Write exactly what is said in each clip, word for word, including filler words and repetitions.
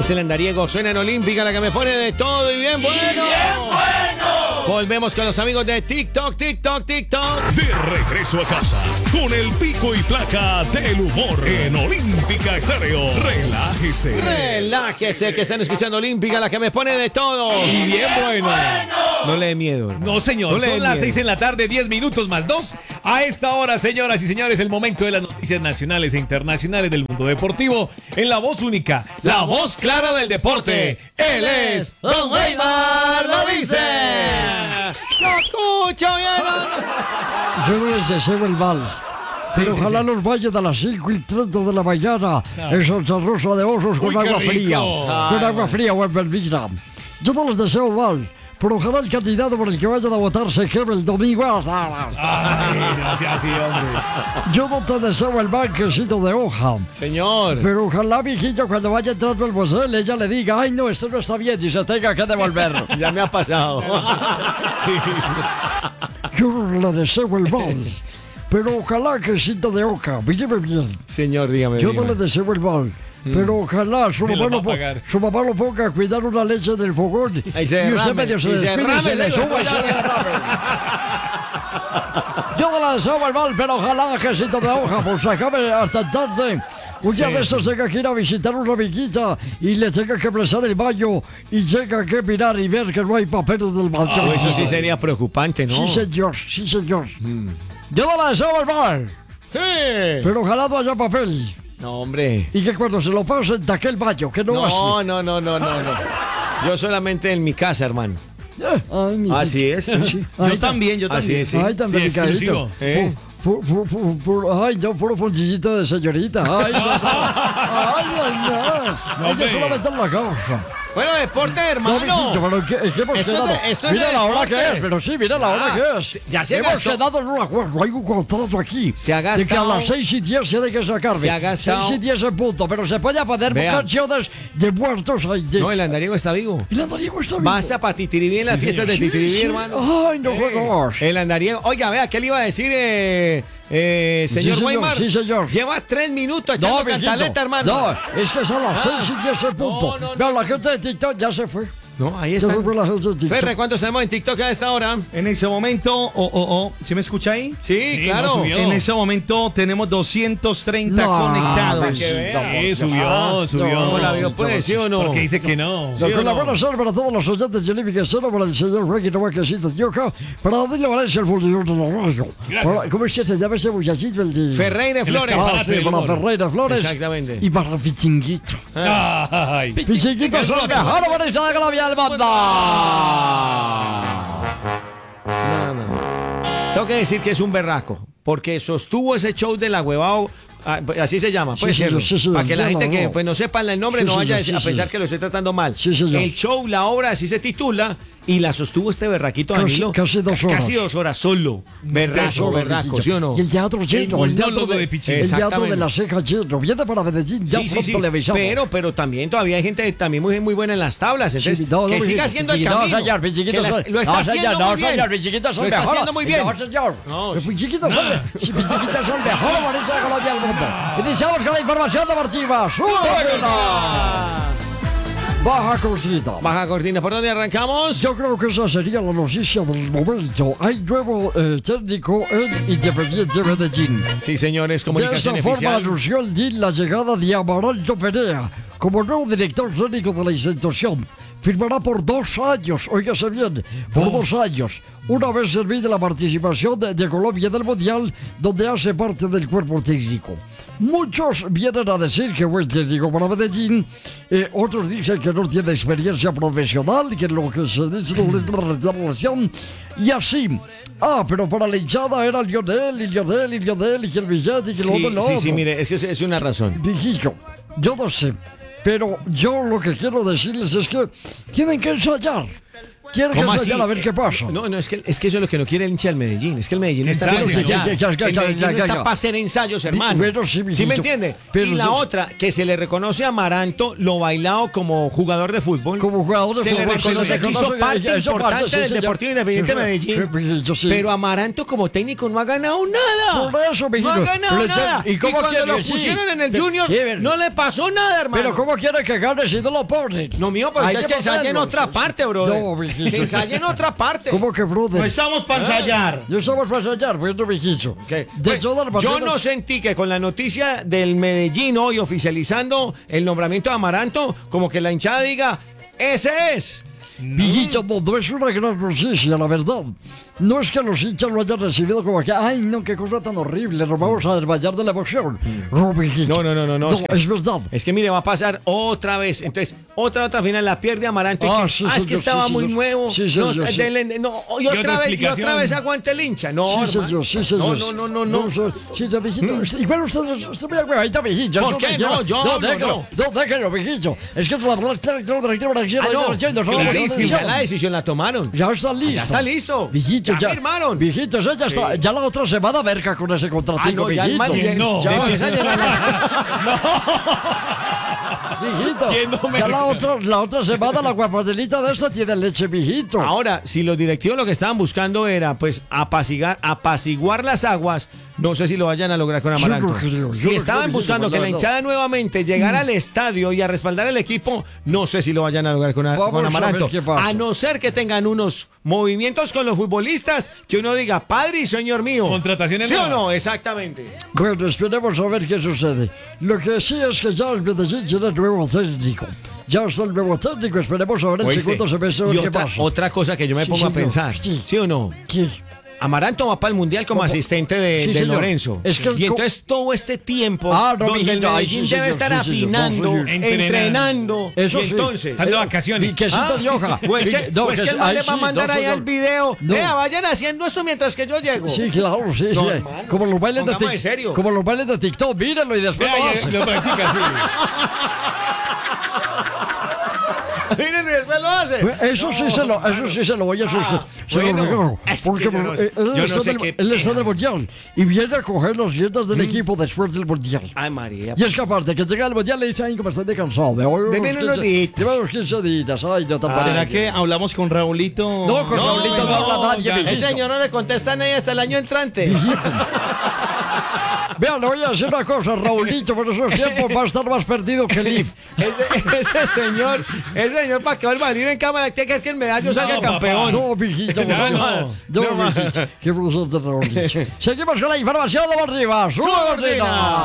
Es el andariego, suena en Olímpica, la que me pone de todo y bien bueno. ¡Y bien bueno! Volvemos con los amigos de TikTok, TikTok, TikTok. De regreso a casa, con el pico y placa del humor en Olímpica Estéreo. Relájese. Relájese, que están escuchando Olímpica, la que me pone de todo. ¡Y bien bueno! No le dé miedo, hermano. No, señor, No le dé son las miedo. seis en la tarde, diez minutos más dos. A esta hora, señoras y señores, el momento de las noticias nacionales e internacionales del mundo deportivo. En la voz única, la voz clara del deporte. Él es Don Weimar, lo dice. ¡Lo escucho bien! Yo les deseo el mal. Sí, Pero sí, ojalá sí. nos vayan a las cinco y treinta de la mañana en Santa Rosa de Osos con Uy, qué agua rico. fría. Ay, Con agua fría o en Belvira. Yo no les deseo mal. Pero ojalá el candidato por el que vayan a votar se queme el domingo a las alas. Ay, no sea así, hombre. Yo no te deseo el banquecito de hoja. Señor. Pero ojalá, mijito, cuando vaya entrando el bosel, ella le diga, ay, no, esto no está bien y se tenga que devolver. Ya me ha pasado. Yo no le deseo el mal. Pero ojalá que quesito de hoja, míreme bien. Señor, dígame. Yo no dígame. le deseo el mal. Pero ojalá su Me lo mamá, va lo a po- pagar. su mamá lo ponga a cuidar una leche del fogón. Ahí se y usted derrame, medio se y se despide y derrame, se le se suba y se derrame. derrame. Yo no le deseo el mal, pero ojalá quesito de hoja, pues acabe hasta tarde. Un día Sí, de estos tenga que ir a visitar una amiguita y le tenga que prestar el baño y tenga que mirar y ver que no hay papeles del baño. Oh, eso sí sería preocupante, ¿no? Sí, señor, sí, señor. Yo no le deseo el mal, Sí. pero ojalá no haya papel. No, hombre. Y que cuando se lo pasen taque el baño, que no, No, así. no, no, no, no, no. Yo solamente en mi casa, hermano. Eh, Ay, mi Así es. Sí. Yo Ay, también, yo Así también. es, sí. Ay, tan Sí, delicadito. exclusivo. ¿Eh? Pu- pu- pu- pu- ay, no, puro fondillito de señorita. Ay, no, no. Ay, ay, no. Hay que hombre. solamente en la casa. Bueno, deporte, No, hermano. mijito, pero ¿qué, qué hemos Esto es quedado? de- esto es mira de la hora deporte. que es, pero sí, mira la hora Ah, que es. se- ya se hemos gastó. quedado en un acuerdo, hay un contrato aquí. Se ha De que a gastado. las seis y diez se tiene que sacarme. Se ha gastado. seis y diez en punto, pero se puede poner Vea. canciones de muertos ahí. De... No, el andariego está vivo. El andariego está vivo. Basta para Titiribí en las fiestas de Sí, Titiribí, sí. hermano. Ay, no juegos. El andariego. Oiga, vea, ¿qué le iba a decir, eh, eh, señor señor, Weimar? sí, señor. Lleva tres minutos echando mijito. cantaleta, hermano. No, es que son las seis y diez en punto. no, no, Vean, la gente de TikTok ya se fue. No, ahí Ya está. se fue la gente de TikTok. Ferre, ¿cuántos tenemos en TikTok a esta hora? En ese momento, oh, oh, oh, ¿se me escucha ahí? Sí, claro. no subió. En ese momento tenemos doscientos treinta No, conectados. para que vea. Sí, subió, Ah, subió. no, ¿Cómo la vio, pues, sí o no? Porque dice que no. Lo ¿Sí que o la no? buena ser para todos los oyentes de Olímpica Cero, para el señor Reggie Novaquecito Dioca, para Adilio Valencia, el fundidor de la radio. Para- ¿Cómo es que se llama ese muchachito? El de... Ferreira Flores. Ah, escaparate sí, del para humor. Ferreira Flores. Exactamente. Y para Pichinguito. Ay. Pichinguito son mejor bonita de Colombia del mundo. No, no. Tengo que decir que es un berraco, porque sostuvo ese show de la huevao, ah, así se llama, pues, Sí, señor, ¿cierto? sí, señor, Para que la ya gente la que veo. pues no sepa el nombre Sí, no vaya señor, a sí, pensar señor. que lo estoy tratando mal. Sí, señor. El show, la obra, así se titula, y la sostuvo este berraquito Casi- Danilo. casi dos horas. Casi dos horas solo. Berraco, Solo, berraco, mijito. ¿sí o no? Y el teatro lleno. El teatro monólogo de, de Pichín. el teatro de Exactamente. la ceja lleno. Viene para Medellín, ya Sí, sí, pronto sí. le avisamos. Pero, pero también todavía hay gente también muy, muy buena en las tablas. Entonces, Sí, no, no, que mi- siga haciendo el Pichiquito, camino. No, señor, Pichiquito, Que las- son- lo está no, haciendo señor, muy no, bien. señor, Pichiquito son Lo está mejor. haciendo muy bien. No, señor. No, Los sí. Pichiquitos son, sí, Pichiquitos son mejor bonita de Colombia del mundo. Iniciamos con la información deportiva. ¡Súbela! Baja cortita. Baja cortina, ¿por dónde arrancamos? Yo creo que esa sería la noticia del momento. Hay nuevo eh, técnico en Independiente Medellín. Sí, señores, De comunicación esa forma oficial. anunció el D I N la llegada de Amaranto Perea como nuevo director técnico de la institución. Firmará por dos años, óigase bien, por dos, años, una vez servida la participación de, de Colombia en el Mundial, donde hace parte del cuerpo técnico. Muchos vienen a decir que buen técnico para Medellín, eh, otros dicen que no tiene experiencia profesional, que lo que se dice no es la relación, y así. Ah, pero para la hinchada era Lionel, y Lionel, y Lionel, y que el billete, y que lo Sí, otro, y lo sí, sí, otro. mire, es que es, es una razón. Viejillo, yo no sé, pero yo lo que quiero decirles es que tienen que ensayar. Quiere que ¿Cómo vaya así? a ver qué pasa. No, no, es que, es que eso es lo que no quiere el hincha del Medellín. Es que el Medellín está para Ensayo, ensayar. ya, ya, ya, El ya, Medellín ya, no ya, está ya. para hacer ensayos, hermano. Bueno, sí, ¿Sí mijito, me entiende? pero y la yo- otra, que se le reconoce a Amaranto lo bailado como jugador de fútbol. Como jugador de se fútbol, le se reconoce le que hizo reconoce que parte hizo importante parte, sí, del señor. Deportivo Independiente de Sí, Medellín. mijito, sí. Pero Amaranto como técnico no ha ganado nada. Por eso, mijito. no ha ganado Pero, nada. ¿y Y, cómo cuando quiere lo decir? pusieron en el Pero- Junior, sí, pero- no le pasó nada, hermano. Pero ¿cómo quiere que gane si no lo ponen? No, mío, pero Hay es que ensaye en ponerlo. otra parte, bro. No, mijito. Que ensaye en otra parte. ¿Cómo que, brother? No estamos para ensayar. Yo estamos para ensayar, bueno, mijito. ¿Qué? De Pues, todas yo maneras- no sentí que con la noticia del Medellín hoy oficializando el nombramiento de Amaranto, como que la hinchada diga, ese es. Mijito, no, no es una gran noticia, la verdad. No es que los hinchas lo hayan recibido como que, ay, no, qué cosa tan horrible, nos vamos a desmayar de la emoción. No, mijito. No, no, no, no, no, No, es que- es verdad. Es que mire, va a pasar otra vez. Entonces, otra, otra final la pierde Amaranto. y Ah, que, sí, ah, es señor, que estaba sí, muy señor. nuevo. Sí, no, señor, sí. denle- no, y ¿Y otra otra vez, y otra explicación? vez aguante el hincha. No, Sí, hermano. señor, sí, señor. No, no, no, no, no. so- sí, ya, mijito. Usted- Igual usted, usted me huevadita, mijito. ¿Por eso qué? me lleva- No, yo No, no, déjalo, no, déjalo, mijito. Es que la verdad, Ah, no, clarísimo, ya la decisión la tomaron. Ya está listo. Ya está listo. Mijito, Ya ya. firmaron. Mijito, ya, ya está. Ya la otra semana verca con ese Ah, contratico, no, ya el mijito. man le- No. le Ya. empieza a llenar la- Mijito, ¿Quién no me- ya la otra, la otra semana la guapadelita de esta tiene leche, mijito. Ahora, si los directivos lo que estaban buscando era pues apaciguar, apaciguar las aguas, no sé si lo vayan a lograr con Yo Amaranto. no creo, yo si no estaban creo, buscando la que la verdad. hinchada nuevamente llegara al estadio y a respaldar el equipo, no sé si lo vayan a lograr con, a- Vamos con a Amaranto. ver qué pasa. A no ser que tengan unos movimientos con los futbolistas que uno diga, padre y señor mío. Contrataciones ¿Sí o nuevas. no? Exactamente. Bueno, esperemos a ver qué sucede. Lo que sí es que ya el Medellín tiene nuevo técnico. Ya está el nuevo técnico, esperemos a ver el ¿Oíste? segundo semestre Y qué otra, pasa. otra cosa que yo me Sí, pongo a señor. pensar, Sí. ¿sí o no? ¿Qué? Amaranto va para el Mundial como ¿Cómo? asistente de, Sí, de señor. Lorenzo. Es que el y co- entonces todo este tiempo Ah, no, donde el mijito, ay, Medellín sí, debe señor, estar sí, señor. afinando, No, señor. entrenando. Eso y sí. entonces... Están de vacaciones. Y quesito Ah, de hoja. Pues Y- que, no, pues que el man ay, le va a sí, mandar no, ahí señor. al video. No. Vea, vayan haciendo esto mientras que yo llego. Sí, claro, sí, No, sí. hermano, Como los bailes de pongamos en Tik- serio. Como los bailes de TikTok, mírenlo y después Vea, lo ya hacen. lo practica, sí. Miren, y después lo hace. Pues Eso sí se lo, eso sí se lo voy a hacer. Ah, se lo bueno, regalo. es Porque que yo no sé- eh, él, yo no está sé del, qué- él está del mundial y viene a coger las riendas del equipo después del mundial. Ay, María. Y es que aparte que llega al mundial le dice, ay, como están de cansado. Me voy Deme unos quince días. Deme unos quince días. Ay, no tan ¿Será padre. que hablamos con Raulito? No, con Raulito no, habla nadie, ya, El mijito. señor no le contesta a nadie hasta el año entrante. Vea, le voy a decir una cosa, Raulito, por esos tiempos va a estar más perdido que Leaf. Ese, ese señor, ese señor para que vuelva a salir en cámara, tiene que ver que el medallo salga papá. campeón. No, mijito, No, no, no, no, no, ma. mijito. Qué profesor de Raulito. Seguimos con la información de arriba. ¡Sube, Gordina!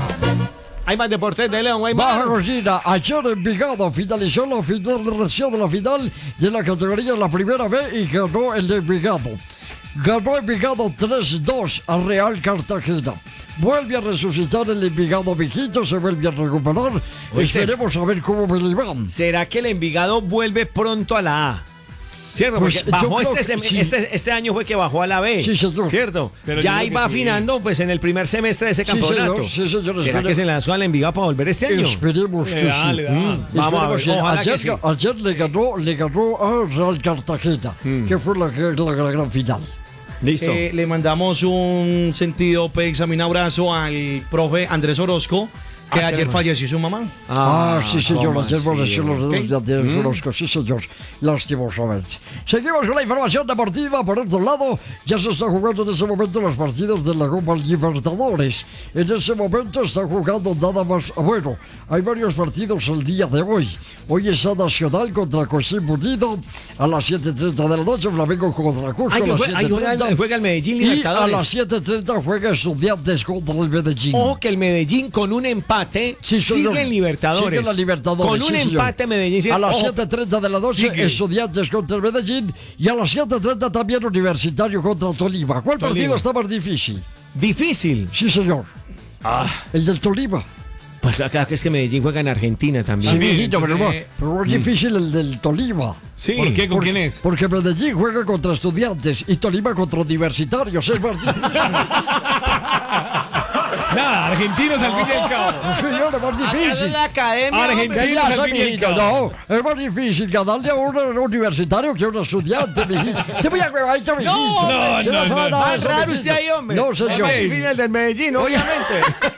Hay más deportes de León, hay Baja más. Gordina, ayer Envigado finalizó la finalización de la final de la categoría la primera B y ganó el Envigado. Ganó Envigado tres dos a Real Cartagena. Vuelve a resucitar el Envigado viejito, se vuelve a recuperar. Oíste. Esperemos a ver cómo me le van. ¿Será que el Envigado vuelve pronto a la A? ¿Cierto? Pues, Porque yo bajó creo este, que sem- sí. este, este año fue que bajó a la B. Sí, señor. ¿Cierto? Pero yo ya creo ahí que va sí. afinando pues en el primer semestre de ese Sí, campeonato. señor, sí, señor, ¿Será espere- que se lanzó al Envigado para volver este año? Esperemos que Le da, sí. le da. Mm. Vamos a ver, Esperemos que ojalá ayer, que sí. ayer le ganó, le ganó a Real Cartagena, Mm. que fue la, la, la gran final. Listo. Eh, le mandamos un sentido pues, un abrazo al profe Andrés Orozco, que Ah, ayer qué falleció su mamá. Ah, sí, señor, ¿cómo ayer así, falleció los hombre? dedos de Andrés Orozco, sí, señor, lastimosamente. Seguimos con la información deportiva, por otro lado, ya se están jugando en ese momento los partidos de la Copa Libertadores. En ese momento están jugando nada más, bueno, hay varios partidos el día de hoy. Hoy está Nacional contra Coquimbo Unido a las siete treinta de la noche, Flamengo contra Cusco Ay, a las juega, ay, juega, siete treinta. el- juega el Medellín Y a Libertadores. las siete treinta juega Estudiantes contra el Medellín. Ojo que el Medellín con un empate Sí, señor. sigue en Libertadores. Sigue en la Libertadores, Con un sí, señor. empate Medellín. sigue- A las ojo, siete treinta de la noche, sigue. Estudiantes contra el Medellín. Y a las siete treinta también Universitario contra Tolima. ¿Cuál partido Tolima. está más difícil? Difícil. Sí, señor. Ah, El del Tolima. pues claro que es que Medellín juega en Argentina Sí, también. viejito, pero, no- entonces, pero más difícil el del Tolima. Sí. ¿Por qué? ¿Con Por- quién es? Porque Medellín juega contra Estudiantes y Tolima contra Universitarios. Es más difícil. Nada, argentinos al fin y al cabo. No, señor, es más ¿Acaso difícil. es la academia? Argentina. hombre? ¿Qué le hace, al fin y al mijito? cabo. No, es más difícil ganarle a un universitario que a un estudiante, mijito. Se voy a huevadito, mijito. no, Usted no, sabe no. nada de Más eso, raro mijito. usted ahí, hombre. No, Es señor. más difícil el del Medellín, obviamente.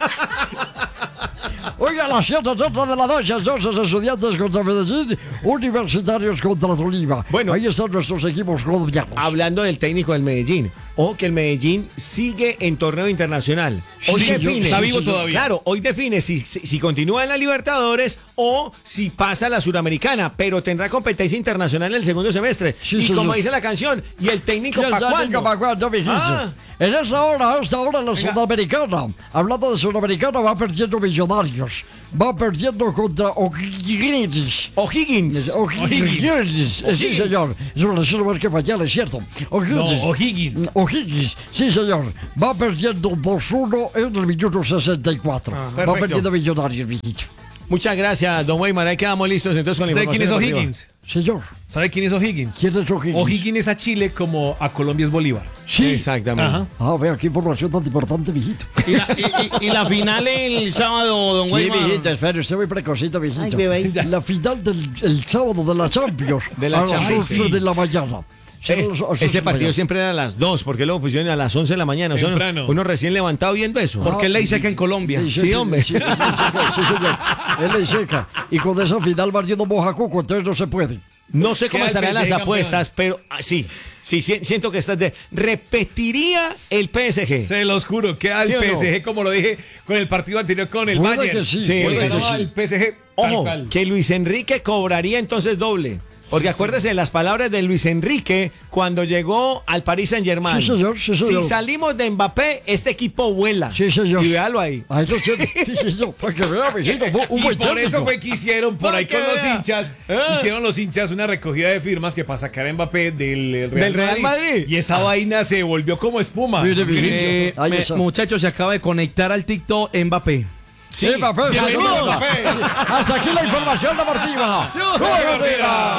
Oiga, a las siete treinta de la noche, entonces, estudiantes contra Medellín, universitarios contra Tolima. Bueno. Ahí están nuestros equipos colombianos. Hablando del técnico del Medellín. Ojo que el Medellín sigue en torneo internacional. Hoy Sí, señor. define. Está vivo Sí, todavía. Claro, hoy define si, si, si continúa en la Libertadores o si pasa a la Suramericana, pero tendrá competencia internacional en el segundo semestre. Sí, y señor. como dice la canción, ¿y el técnico ¿Quién para sabe cuándo? para cuándo, mijito? Ah. En esta hora, a esta hora, la Sudamericana. Hablando de Sudamericana, va perdiendo Millonarios. Va perdiendo contra O'Higgins. O'Higgins. O'Higgins. Eh, Sí, señor. Es una reserva que fallar, es cierto. No, O'Higgins. O'Higgins. O'Higgins, sí señor, va perdiendo dos uno en el minuto sesenta y cuatro. va perfecto. perdiendo Millonarios, mijito. Muchas gracias, don Weimar. Ahí quedamos listos entonces con la ¿Sabe quién es información deportiva. O'Higgins? Señor, ¿Sabe quién es O'Higgins? ¿quién es O'Higgins? O'Higgins es a Chile como a Colombia es Bolívar. Sí. Exactamente. Ajá. Ah, vea, qué información tan importante, mijito. Y la, y- y- y la final el sábado, don Sí, Weimar. mijito, espere, usted muy precocito, mijito. Ay, bebé. La final del el sábado de la Champions. De la a las Champions, once sí. de la mañana. Será Eh, a las once de ese la partido mañana. siempre era a las dos, porque luego pusieron a las once de la mañana. Son Temprano. uno recién levantado viendo eso. Porque ley seca en Colombia. Sí, Sí, hombre. Sí, sí, sí, sí, señor. Él ley seca. Y con esa final partiendo mojacuco, entonces no se puede. No sé cómo Queda el estarán P S G las campeón. apuestas, pero ah, sí, sí, si- siento que estás de... Repetiría el P S G. Se los juro, queda el ¿Sí o no? P S G, como lo dije con el partido anterior con el Puede Bayern. que sí, Sí, Puede sí, que sí. no, el P S G. tal Ojo, cual. que Luis Enrique cobraría entonces doble. Porque acuérdese de las palabras de Luis Enrique cuando llegó al Paris Saint Germain. Sí, señor, sí, señor. Si salimos de Mbappé, este equipo vuela. Sí, señor. Y véalo ahí. Ahí lo tiene. Sí, señor. Para que vea, mijito, un Y buen por eso técnico. fue que hicieron por Para ahí que con los vea. hinchas. Ah. Hicieron los hinchas una recogida de firmas que para sacar a Mbappé del eh, Real, Del Real Madrid. Y esa vaina se volvió como espuma. Mire, mire. Eh, Ahí me- está. muchachos, se acaba de conectar al TikTok Mbappé. Sí, Mbappé, Bienvenido, saludos. Mbappé. Hasta aquí la información deportiva. Buenos días.